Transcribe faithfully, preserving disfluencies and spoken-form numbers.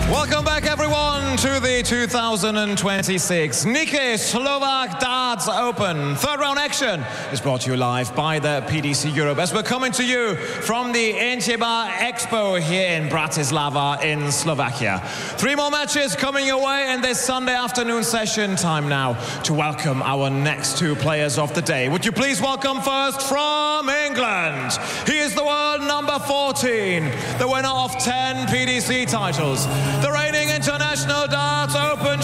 Welcome back, everyone, to the two thousand twenty-six Nike Slovak Darts Open. Third round action is brought to you live by the P D C Europe as we're coming to you from the Encheba Expo here in Bratislava in Slovakia. Three more matches coming your way in this Sunday afternoon session. Time now to welcome our next two players of the day. Would you please welcome first from England? He is the world number fourteen, the winner of ten P D C titles, the reigning International Darts Open